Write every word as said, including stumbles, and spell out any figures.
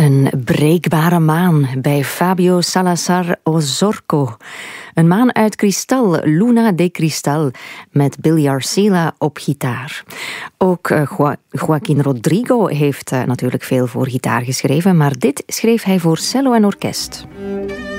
Een breekbare maan bij Fabio Salazar Osorco. Een maan uit kristal, Luna de Cristal, met Billy Arcila op gitaar. Ook uh, Jo- Joaquin Rodrigo heeft uh, natuurlijk veel voor gitaar geschreven, maar dit schreef hij voor cello en orkest.